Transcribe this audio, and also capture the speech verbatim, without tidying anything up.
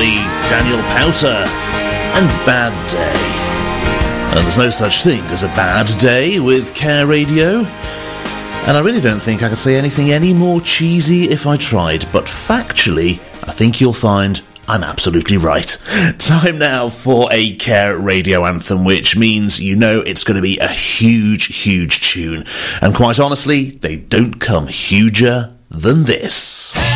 me, Daniel Powter, and Bad Day. And there's no such thing as a bad day with Care Radio. And I really don't think I could say anything any more cheesy if I tried, but factually, I think you'll find I'm absolutely right. Time now for a Care Radio anthem, which means you know it's going to be a huge, huge tune. And quite honestly, they don't come huger than this.